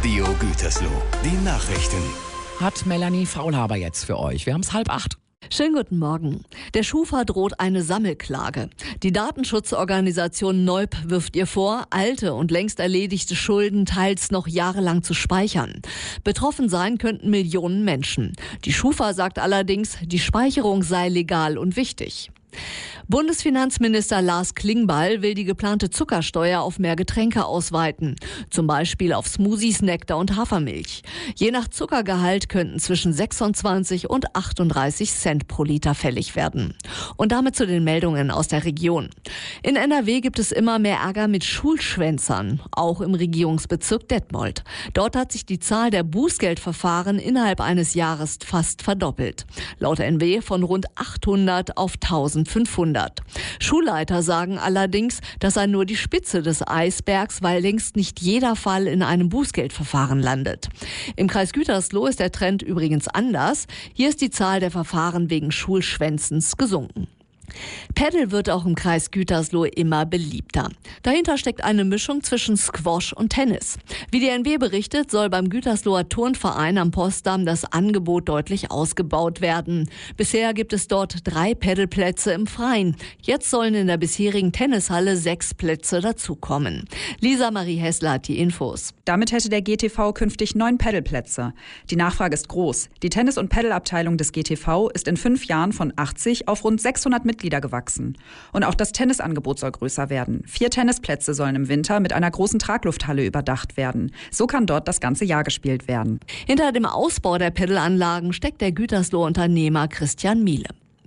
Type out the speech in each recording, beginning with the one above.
Radio Gütersloh. Die Nachrichten. Hat Melanie Faulhaber jetzt für euch. Wir haben es 7:30. Schönen guten Morgen. Der Schufa droht eine Sammelklage. Die Datenschutzorganisation Neub wirft ihr vor, alte und längst erledigte Schulden teils noch jahrelang zu speichern. Betroffen sein könnten Millionen Menschen. Die Schufa sagt allerdings, die Speicherung sei legal und wichtig. Bundesfinanzminister Lars Klingbeil will die geplante Zuckersteuer auf mehr Getränke ausweiten. Zum Beispiel auf Smoothies, Nektar und Hafermilch. Je nach Zuckergehalt könnten zwischen 26 und 38 Cent pro Liter fällig werden. Und damit zu den Meldungen aus der Region. In NRW gibt es immer mehr Ärger mit Schulschwänzern, auch im Regierungsbezirk Detmold. Dort hat sich die Zahl der Bußgeldverfahren innerhalb eines Jahres fast verdoppelt. Laut NW von rund 800 auf 1500. Schulleiter sagen allerdings, das sei nur die Spitze des Eisbergs, weil längst nicht jeder Fall in einem Bußgeldverfahren landet. Im Kreis Gütersloh ist der Trend übrigens anders. Hier ist die Zahl der Verfahren wegen Schulschwänzens gesunken. Paddel wird auch im Kreis Gütersloh immer beliebter. Dahinter steckt eine Mischung zwischen Squash und Tennis. Wie die NW berichtet, soll beim Gütersloher Turnverein am Postdamm das Angebot deutlich ausgebaut werden. Bisher gibt es dort 3 Paddelplätze im Freien. Jetzt sollen in der bisherigen Tennishalle 6 Plätze dazukommen. Lisa Marie Hessler hat die Infos. Damit hätte der GTV künftig 9 Paddelplätze. Die Nachfrage ist groß. Die Tennis- und Paddleabteilung des GTV ist in 5 Jahren von 80 auf rund 600 Mitglieder gewachsen. Und auch das Tennisangebot soll größer werden. 4 Tennisplätze sollen im Winter mit einer großen Traglufthalle überdacht werden. So kann dort das ganze Jahr gespielt werden. Hinter dem Ausbau der Paddelanlagen steckt der Gütersloher Unternehmer Christian Miele.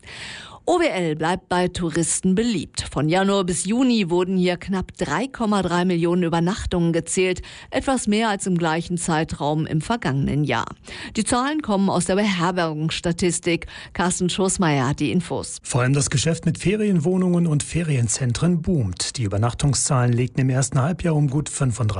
OWL bleibt bei Touristen beliebt. Von Januar bis Juni wurden hier knapp 3,3 Millionen Übernachtungen gezählt, etwas mehr als im gleichen Zeitraum im vergangenen Jahr. Die Zahlen kommen aus der Beherbergungsstatistik. Carsten Schoßmeier hat die Infos. Vor allem das Geschäft mit Ferienwohnungen und Ferienzentren boomt. Die Übernachtungszahlen legten im ersten Halbjahr um gut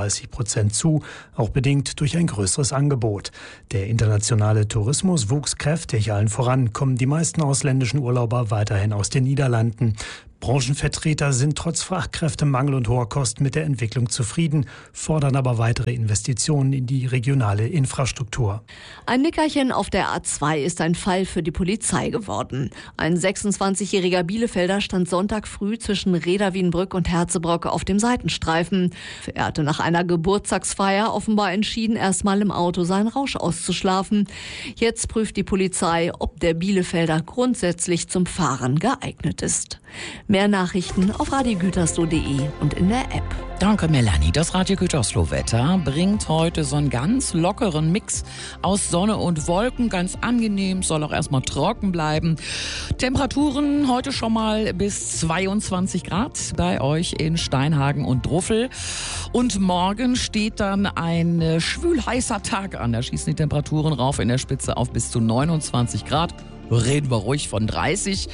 35% zu, auch bedingt durch ein größeres Angebot. Der internationale Tourismus wuchs kräftig, allen voran kommen die meisten ausländischen Urlauber weiterhin aus den Niederlanden. Branchenvertreter sind trotz Fachkräftemangel und hoher Kosten mit der Entwicklung zufrieden, fordern aber weitere Investitionen in die regionale Infrastruktur. Ein Nickerchen auf der A2 ist ein Fall für die Polizei geworden. Ein 26-jähriger Bielefelder stand Sonntag früh zwischen Reda Wienbrück und Herzebrock auf dem Seitenstreifen. Er hatte nach einer Geburtstagsfeier offenbar entschieden, erstmal im Auto seinen Rausch auszuschlafen. Jetzt prüft die Polizei, ob der Bielefelder grundsätzlich zum Fahren geeignet ist. Mehr Nachrichten auf radiogütersloh.de und in der App. Danke, Melanie. Das Radio Gütersloh-Wetter bringt heute so einen ganz lockeren Mix aus Sonne und Wolken. Ganz angenehm, soll auch erstmal trocken bleiben. Temperaturen heute schon mal bis 22 Grad bei euch in Steinhagen und Druffel. Und morgen steht dann ein schwül-heißer Tag an. Da schießen die Temperaturen rauf in der Spitze auf bis zu 29 Grad. Reden wir ruhig von 30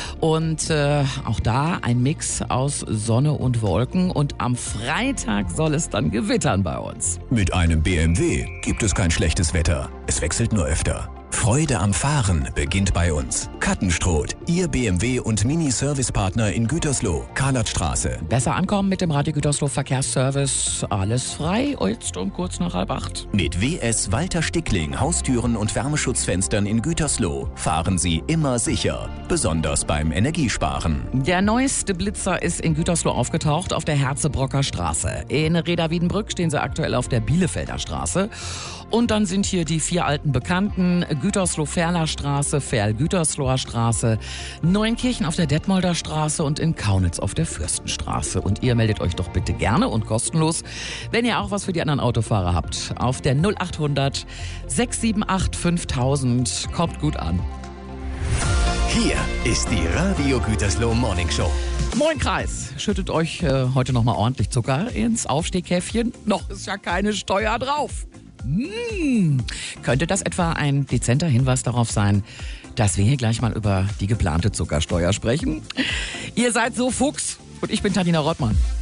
und auch da ein Mix aus Sonne und Wolken und am Freitag soll es dann gewittern bei uns. Mit einem BMW gibt es kein schlechtes Wetter. Es wechselt nur öfter. Freude am Fahren beginnt bei uns. Kattenstroth, Ihr BMW- und Mini-Service-Partner in Gütersloh, Karlatstraße. Besser ankommen mit dem Radio Gütersloh Verkehrsservice. Alles frei, jetzt um kurz nach 7:30. Mit WS Walter Stickling, Haustüren und Wärmeschutzfenstern in Gütersloh fahren Sie immer sicher, besonders beim Energiesparen. Der neueste Blitzer ist in Gütersloh aufgetaucht auf der Herzebrocker Straße. In Reda Wiedenbrück stehen sie aktuell auf der Bielefelder Straße. Und dann sind hier die 4 alten Bekannten: Gütersloh-Ferler Straße, Ferl-Gütersloher Straße, Neuenkirchen auf der Detmolder Straße und in Kaunitz auf der Fürstenstraße. Und ihr meldet euch doch bitte gerne und kostenlos, wenn ihr auch was für die anderen Autofahrer habt, auf der 0800 678 5000. Kommt gut an. Hier ist die Radio Gütersloh Morning Show. Moin Kreis, schüttet euch heute nochmal ordentlich Zucker ins Aufstehkäffchen. Noch ist ja keine Steuer drauf. Könnte das etwa ein dezenter Hinweis darauf sein, dass wir hier gleich mal über die geplante Zuckersteuer sprechen? Ihr seid so Fuchs und ich bin Tanina Rottmann.